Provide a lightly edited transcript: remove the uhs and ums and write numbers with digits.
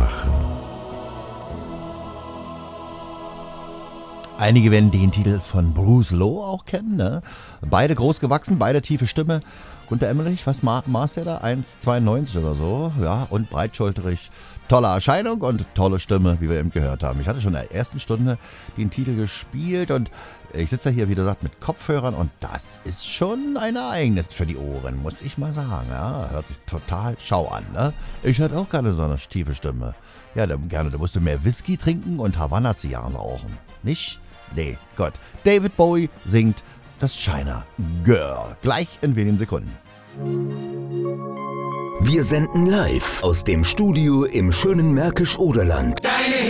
machen. Einige werden den Titel von Bruce Lowe auch kennen, ne? Beide groß gewachsen, beide tiefe Stimme. Gunter Emmerich, was maß der da? 1,92 oder so, ja, und breitschulterig. Tolle Erscheinung und tolle Stimme, wie wir eben gehört haben. Ich hatte schon in der ersten Stunde den Titel gespielt und ich sitze hier, wie gesagt, mit Kopfhörern und das ist schon ein Ereignis für die Ohren, muss ich mal sagen. Ja, hört sich total schau an, ne? Ich hatte auch keine so eine tiefe Stimme. Ja, da musst du mehr Whisky trinken und Havanna-Zigarren rauchen. Nicht? Nee, Gott. David Bowie singt das China Girl. Gleich in wenigen Sekunden. Wir senden live aus dem Studio im schönen Märkisch-Oderland. Deine